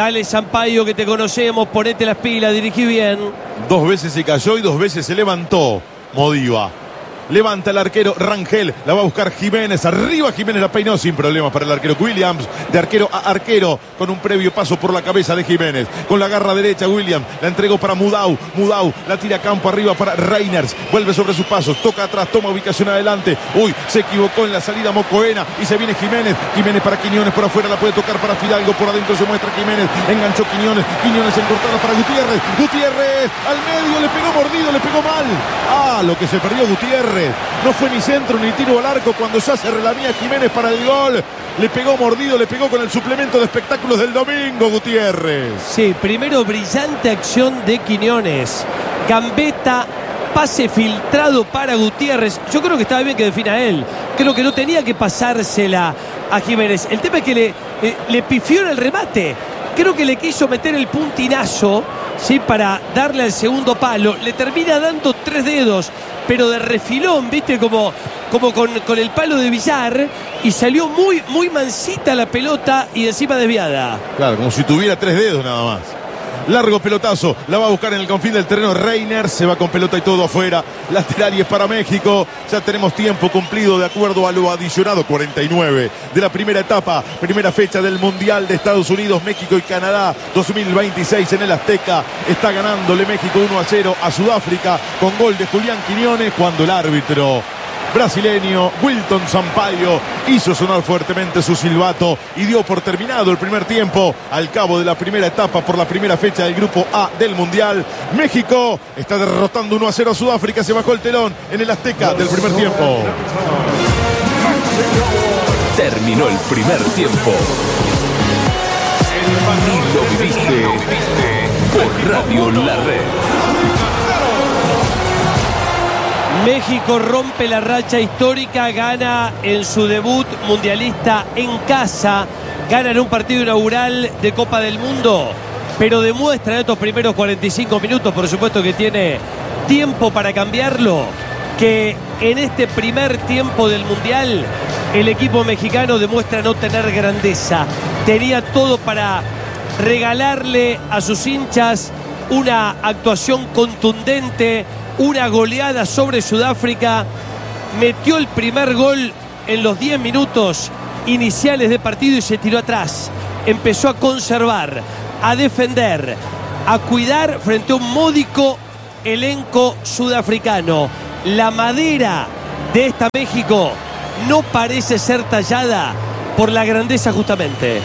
que te conocemos, ponete las pilas, dirigí bien. 2 veces se cayó y 2 veces se levantó Modiva. Levanta el arquero Rangel, la va a buscar Jiménez, arriba Jiménez la peinó sin problemas para el arquero Williams, de arquero a arquero, con un previo paso por la cabeza de Jiménez, con la garra derecha Williams, la entregó para Mudau, la tira a campo arriba para Reiners, vuelve sobre sus pasos, toca atrás, toma ubicación adelante, se equivocó en la salida Mocoena y se viene Jiménez para Quiñones, por afuera la puede tocar para Fidalgo, por adentro se muestra Jiménez, enganchó Quiñones encortada para Gutiérrez, al medio, le pegó mordido, le pegó mal, lo que se perdió Gutiérrez. No fue ni centro ni tiro al arco cuando ya se relamía Jiménez para el gol. Le pegó mordido, le pegó con el suplemento de espectáculos del domingo Gutiérrez. Sí, primero brillante acción de Quiñones. Gambeta, pase filtrado para Gutiérrez. Yo creo que estaba bien que defina él. Creo que no tenía que pasársela a Jiménez. El tema es que le pifió en el remate. Creo que le quiso meter el puntinazo, ¿sí? Para darle al segundo palo. Le termina dando 3 dedos, pero de refilón, ¿viste? Como con el palo de billar. Y salió muy mansita la pelota y encima desviada. Claro, como si tuviera 3 dedos nada más. Largo pelotazo, la va a buscar en el confín del terreno Reiner, se va con pelota y todo afuera. Lateral y es para México. Ya tenemos tiempo cumplido de acuerdo a lo adicionado, 49 de la primera etapa, primera fecha del Mundial de Estados Unidos, México y Canadá 2026 en el Azteca. Está ganándole México 1-0 a Sudáfrica con gol de Julián Quiñones cuando el árbitro brasileño Wilton Sampaio hizo sonar fuertemente su silbato y dio por terminado el primer tiempo al cabo de la primera etapa por la primera fecha del grupo A del Mundial. México está derrotando 1-0 a Sudáfrica, se bajó el telón en el Azteca del primer tiempo. Terminó el primer tiempo. Y lo viviste por Radio La Red. México rompe la racha histórica, gana en su debut mundialista en casa, gana en un partido inaugural de Copa del Mundo, pero demuestra en estos primeros 45 minutos, por supuesto que tiene tiempo para cambiarlo, que en este primer tiempo del Mundial el equipo mexicano demuestra no tener grandeza. Tenía todo para regalarle a sus hinchas una actuación contundente, una goleada sobre Sudáfrica. Metió el primer gol en los 10 minutos iniciales de partido y se tiró atrás. Empezó a conservar, a defender, a cuidar frente a un módico elenco sudafricano. La madera de esta México no parece ser tallada por la grandeza justamente.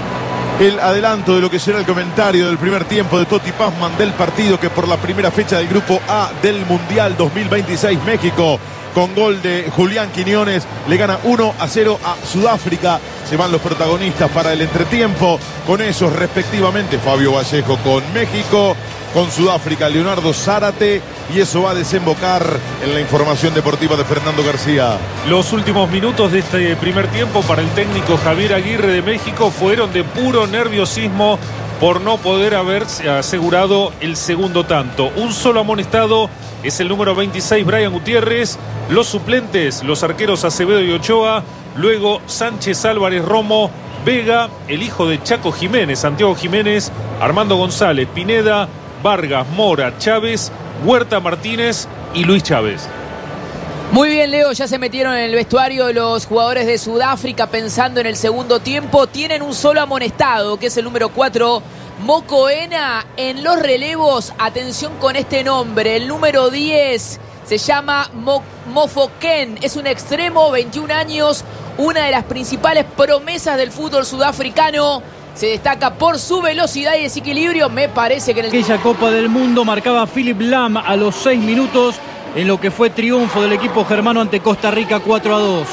El adelanto de lo que será el comentario del primer tiempo de Toti Pazman del partido que por la primera fecha del Grupo A del Mundial 2026 México, con gol de Julián Quiñones, le gana 1-0 a Sudáfrica. Se van los protagonistas para el entretiempo, con esos respectivamente Fabio Vallejo con México, con Sudáfrica Leonardo Zárate, y eso va a desembocar en la información deportiva de Fernando García. Los últimos minutos de este primer tiempo para el técnico Javier Aguirre de México fueron de puro nerviosismo por no poder haber asegurado el segundo tanto. Un solo amonestado es el número 26, Brian Gutiérrez. Los suplentes, los arqueros Acevedo y Ochoa. Luego Sánchez, Álvarez, Romo, Vega, el hijo de Chaco Jiménez, Santiago Jiménez, Armando González, Pineda, Vargas, Mora, Chávez, Huerta, Martínez y Luis Chávez. Muy bien, Leo, ya se metieron en el vestuario los jugadores de Sudáfrica pensando en el segundo tiempo. Tienen un solo amonestado, que es el número 4, Mokoena. En los relevos, atención con este nombre, el número 10 se llama Mofoken, es un extremo, 21 años, una de las principales promesas del fútbol sudafricano. Se destaca por su velocidad y desequilibrio. Me parece que en aquella Copa del Mundo marcaba Philip Lahm a los 6 minutos en lo que fue triunfo del equipo germano ante Costa Rica 4-2.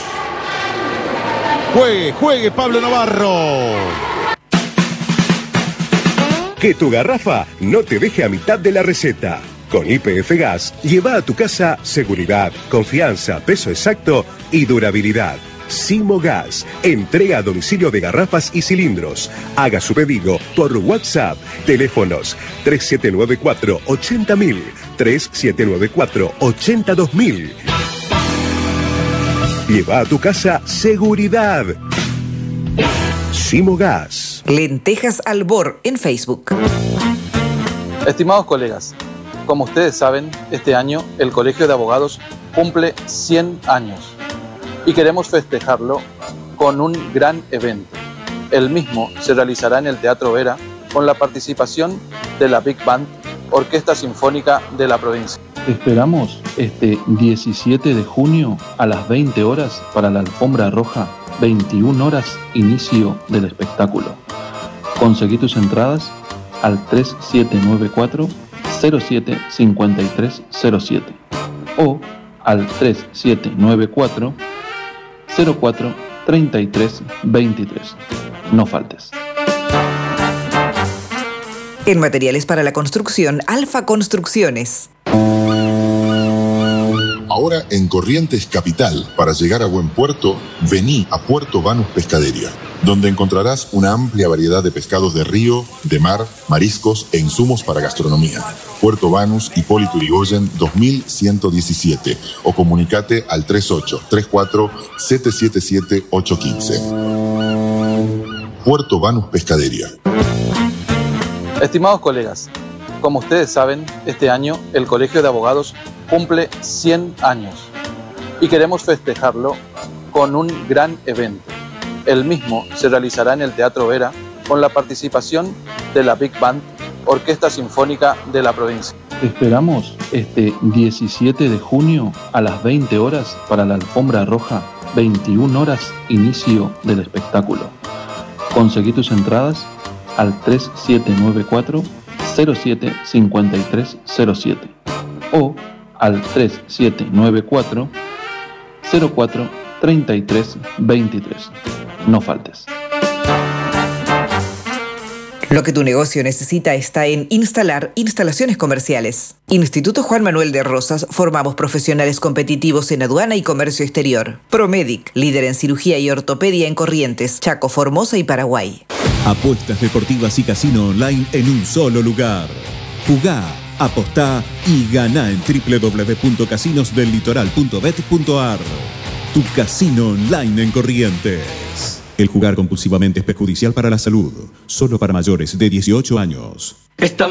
Juegue Pablo Navarro. Que tu garrafa no te deje a mitad de la receta. Con YPF Gas, lleva a tu casa seguridad, confianza, peso exacto y durabilidad. Simo Gas, entrega a domicilio de garrafas y cilindros. Haga su pedido por WhatsApp. Teléfonos 3794-80000, 3794-82000. Lleva a tu casa seguridad. Simo Gas. Lentejas Albor en Facebook. Estimados colegas, como ustedes saben, este año el Colegio de Abogados cumple 100 años. Y queremos festejarlo con un gran evento. El mismo se realizará en el Teatro Vera con la participación de la Big Band, Orquesta Sinfónica de la provincia. Te esperamos este 17 de junio a las 20 horas para la Alfombra Roja, 21 horas inicio del espectáculo. Conseguí tus entradas al 3794-075307 o al 3794 04 33 23. No faltes. En materiales para la construcción, Alfa Construcciones. Ahora en Corrientes Capital, para llegar a buen puerto, vení a Puerto Banús Pescadería, donde encontrarás una amplia variedad de pescados de río, de mar, mariscos e insumos para gastronomía. Puerto Banús, Hipólito Yrigoyen, 2117, o comunicate al 3834-777-815. Puerto Banús Pescadería. Estimados colegas, como ustedes saben, este año el Colegio de Abogados cumple 100 años y queremos festejarlo con un gran evento. El mismo se realizará en el Teatro Vera con la participación de la Big Band, Orquesta Sinfónica de la provincia. Te esperamos este 17 de junio a las 20 horas para la Alfombra Roja, 21 horas inicio del espectáculo. Conseguí tus entradas al 3794-075307 o al 3794-04 33 23. No faltes. Lo que tu negocio necesita está en Instalar Instalaciones Comerciales. Instituto Juan Manuel de Rosas, formamos profesionales competitivos en aduana y comercio exterior. Promedic, líder en cirugía y ortopedia en Corrientes, Chaco, Formosa y Paraguay. Apuestas deportivas y casino online en un solo lugar. Jugá, apostá y ganá en www.casinosdellitoral.bet.ar. Tu casino online en Corrientes. El jugar compulsivamente es perjudicial para la salud. Solo para mayores de 18 años.